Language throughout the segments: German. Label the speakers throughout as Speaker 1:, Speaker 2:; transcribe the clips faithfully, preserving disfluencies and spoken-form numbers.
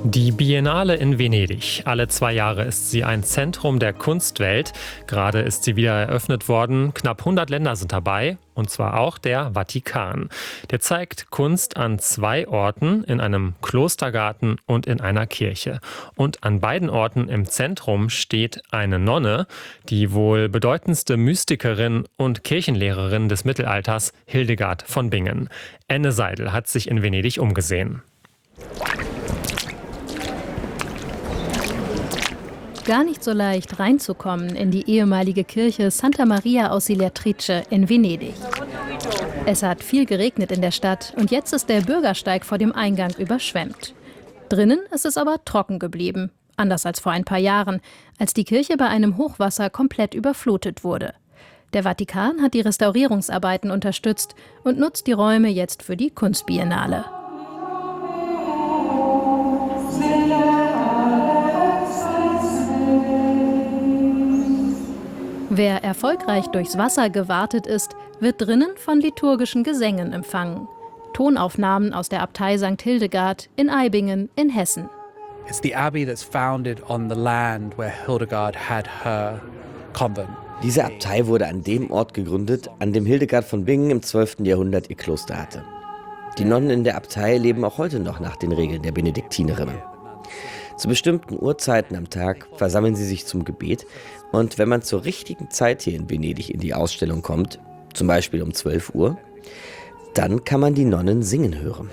Speaker 1: Die Biennale in Venedig. Alle zwei Jahre ist sie ein Zentrum der Kunstwelt. Gerade ist sie wieder eröffnet worden. Knapp hundert Länder sind dabei, und zwar auch der Vatikan. Der zeigt Kunst an zwei Orten, in einem Klostergarten und in einer Kirche. Und an beiden Orten im Zentrum steht eine Nonne, die wohl bedeutendste Mystikerin und Kirchenlehrerin des Mittelalters, Hildegard von Bingen. Anne Seidel hat sich in Venedig umgesehen.
Speaker 2: Gar nicht so leicht reinzukommen in die ehemalige Kirche Santa Maria Ausiliatrice in Venedig. Es hat viel geregnet in der Stadt und jetzt ist der Bürgersteig vor dem Eingang überschwemmt. Drinnen ist es aber trocken geblieben, anders als vor ein paar Jahren, als die Kirche bei einem Hochwasser komplett überflutet wurde. Der Vatikan hat die Restaurierungsarbeiten unterstützt und nutzt die Räume jetzt für die Kunstbiennale. Wer erfolgreich durchs Wasser gewartet ist, wird drinnen von liturgischen Gesängen empfangen. Tonaufnahmen aus der Abtei Sankt Hildegard in Eibingen in Hessen.
Speaker 3: It's the abbey that's founded on the land where Hildegard had her convent.
Speaker 4: Diese Abtei wurde an dem Ort gegründet, an dem Hildegard von Bingen im zwölften Jahrhundert ihr Kloster hatte. Die Nonnen in der Abtei leben auch heute noch nach den Regeln der Benediktinerinnen. Zu bestimmten Uhrzeiten am Tag versammeln sie sich zum Gebet. Und wenn man zur richtigen Zeit hier in Venedig in die Ausstellung kommt, zum Beispiel um zwölf Uhr, dann kann man die Nonnen singen hören.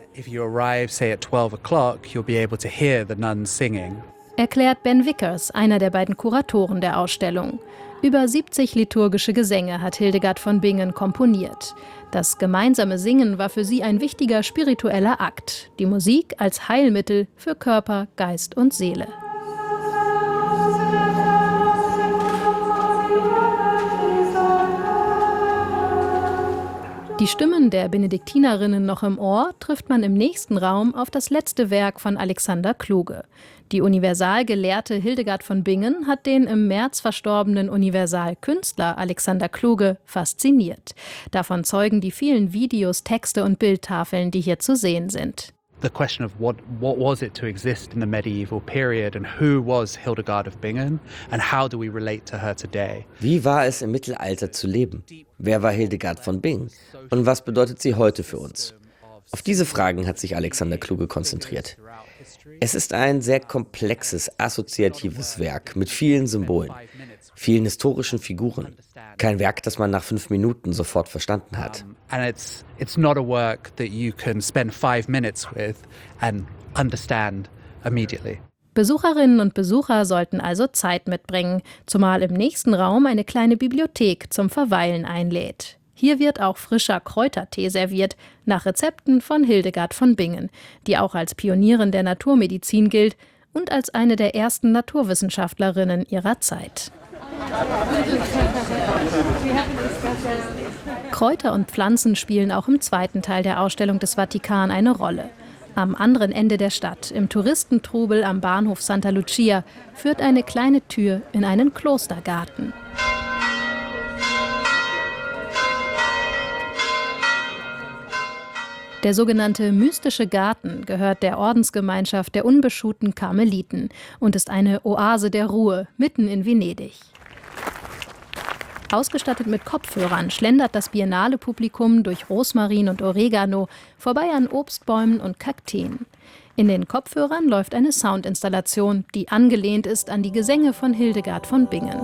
Speaker 2: Erklärt Ben Vickers, einer der beiden Kuratoren der Ausstellung. Über siebzig liturgische Gesänge hat Hildegard von Bingen komponiert. Das gemeinsame Singen war für sie ein wichtiger spiritueller Akt. Die Musik als Heilmittel für Körper, Geist und Seele. Die Stimmen der Benediktinerinnen noch im Ohr trifft man im nächsten Raum auf das letzte Werk von Alexander Kluge. Die Universalgelehrte Hildegard von Bingen hat den im März verstorbenen Universalkünstler Alexander Kluge fasziniert. Davon zeugen die vielen Videos, Texte und Bildtafeln, die hier zu sehen sind.
Speaker 3: The question of what what was it to exist in the medieval period and who was Hildegard of Bingen and how do we relate to her today?
Speaker 4: Wie war es im Mittelalter zu leben? Wer war Hildegard von Bingen? Und was bedeutet sie heute für uns? Auf diese Fragen hat sich Alexander Kluge konzentriert. Es ist ein sehr komplexes, assoziatives Werk mit vielen Symbolen, vielen historischen Figuren. Kein Werk, das man nach fünf Minuten sofort verstanden hat.
Speaker 3: And it's it's not a work that you can spend five minutes with and understand immediately.
Speaker 2: Besucherinnen und Besucher sollten also Zeit mitbringen, zumal im nächsten Raum eine kleine Bibliothek zum Verweilen einlädt. Hier wird auch frischer Kräutertee serviert, nach Rezepten von Hildegard von Bingen, die auch als Pionierin der Naturmedizin gilt und als eine der ersten Naturwissenschaftlerinnen ihrer Zeit. Kräuter und Pflanzen spielen auch im zweiten Teil der Ausstellung des Vatikan eine Rolle. Am anderen Ende der Stadt, im Touristentrubel am Bahnhof Santa Lucia, führt eine kleine Tür in einen Klostergarten. Der sogenannte mystische Garten gehört der Ordensgemeinschaft der unbeschuhten Karmeliten und ist eine Oase der Ruhe mitten in Venedig. Ausgestattet mit Kopfhörern schlendert das Biennale-Publikum durch Rosmarin und Oregano vorbei an Obstbäumen und Kakteen. In den Kopfhörern läuft eine Soundinstallation, die angelehnt ist an die Gesänge von Hildegard von Bingen.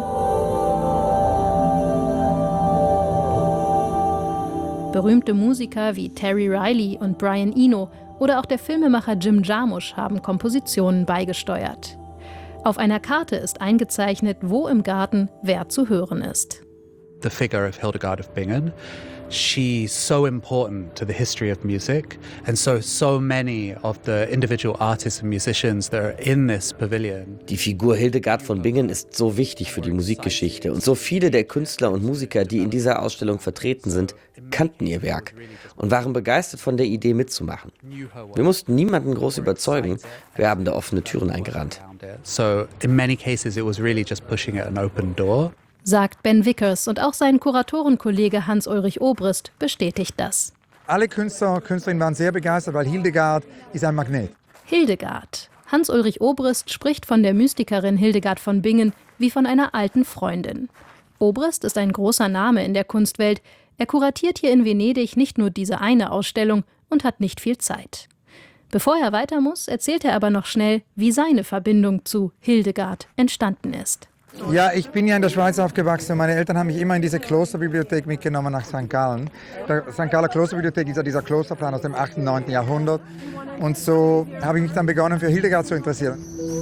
Speaker 2: Berühmte Musiker wie Terry Riley und Brian Eno oder auch der Filmemacher Jim Jarmusch haben Kompositionen beigesteuert. Auf einer Karte ist eingezeichnet, wo im Garten wer zu hören ist.
Speaker 3: The figure of Hildegard of Bingen. She's so important to the history of music, and so so many of the individual artists and musicians that are in this pavilion.
Speaker 4: Die Figur Hildegard von Bingen ist so wichtig für die Musikgeschichte und so viele der Künstler und Musiker, die in dieser Ausstellung vertreten sind, kannten ihr Werk und waren begeistert von der Idee mitzumachen. Wir mussten niemanden groß überzeugen, wir haben da offene Türen eingerannt.
Speaker 3: So in many cases it was really just pushing at an open door.
Speaker 2: Sagt Ben Vickers, und auch sein Kuratorenkollege Hans-Ulrich Obrist bestätigt das.
Speaker 5: Alle Künstler und Künstlerinnen waren sehr begeistert, weil Hildegard ist ein Magnet.
Speaker 2: Hildegard, Hans-Ulrich Obrist spricht von der Mystikerin Hildegard von Bingen wie von einer alten Freundin. Obrist ist ein großer Name in der Kunstwelt. Er kuratiert hier in Venedig nicht nur diese eine Ausstellung und hat nicht viel Zeit. Bevor er weiter muss, erzählt er aber noch schnell, wie seine Verbindung zu Hildegard entstanden ist.
Speaker 5: Ja, ich bin ja in der Schweiz aufgewachsen und meine Eltern haben mich immer in diese Klosterbibliothek mitgenommen nach Sankt Gallen. Die Sankt Galler Klosterbibliothek ist ja dieser Klosterplan aus dem achten und neunten Jahrhundert. Und so habe ich mich dann begonnen, für Hildegard zu interessieren.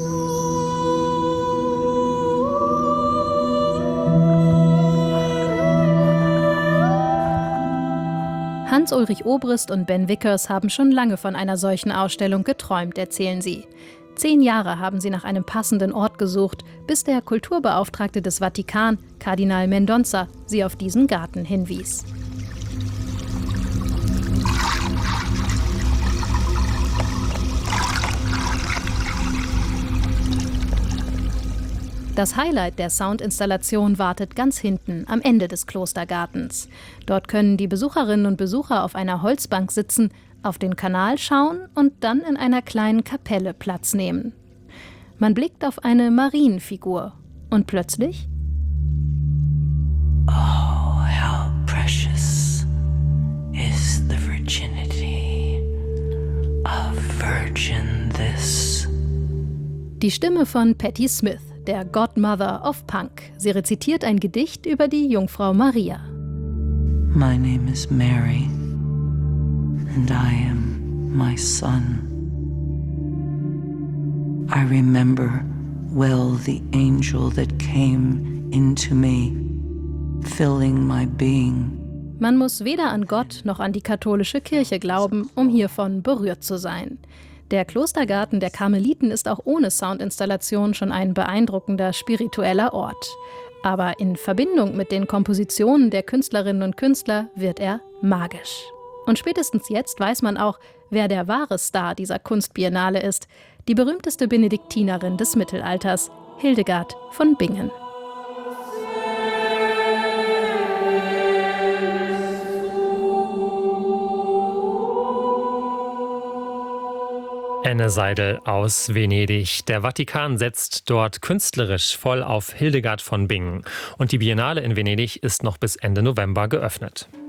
Speaker 2: Hans-Ulrich Obrist und Ben Vickers haben schon lange von einer solchen Ausstellung geträumt, erzählen sie. Zehn Jahre haben sie nach einem passenden Ort gesucht, bis der Kulturbeauftragte des Vatikan, Kardinal Mendonça, sie auf diesen Garten hinwies. Das Highlight der Soundinstallation wartet ganz hinten, am Ende des Klostergartens. Dort können die Besucherinnen und Besucher auf einer Holzbank sitzen, auf den Kanal schauen und dann in einer kleinen Kapelle Platz nehmen. Man blickt auf eine Marienfigur und plötzlich:
Speaker 6: Oh, how precious is the virginity of Virgin this.
Speaker 2: Die Stimme von Patti Smith, der Godmother of Punk. Sie rezitiert ein Gedicht über die Jungfrau Maria.
Speaker 6: My name is Mary. And I am my son. I remember well the angel that came into me, filling my being.
Speaker 2: Man muss weder an Gott noch an die katholische Kirche glauben, um hiervon berührt zu sein. Der Klostergarten der Karmeliten ist auch ohne Soundinstallation schon ein beeindruckender spiritueller Ort. Aber in Verbindung mit den Kompositionen der Künstlerinnen und Künstler wird er magisch. Und spätestens jetzt weiß man auch, wer der wahre Star dieser Kunstbiennale ist. Die berühmteste Benediktinerin des Mittelalters, Hildegard von Bingen.
Speaker 1: Anne Seidel aus Venedig. Der Vatikan setzt dort künstlerisch voll auf Hildegard von Bingen. Und die Biennale in Venedig ist noch bis Ende November geöffnet.